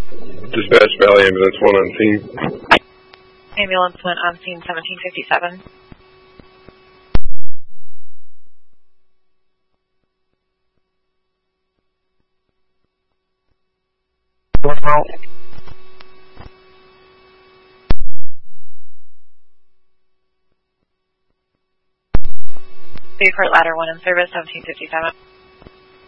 Dispatch Valley Ambulance 1 on scene. Ambulance went on scene 1757. Report ladder 1 in service, 1757.